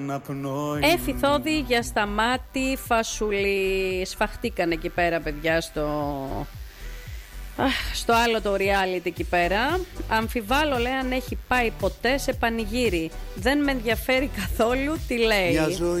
Εφηθόδη για Σταμάτη Φασουλή. Σφαχτήκαν εκεί πέρα, παιδιά, στο άλλο το reality εκεί πέρα. Αμφιβάλλω, λέει, αν έχει πάει ποτέ σε πανηγύρι. Δεν με ενδιαφέρει καθόλου τι λέει.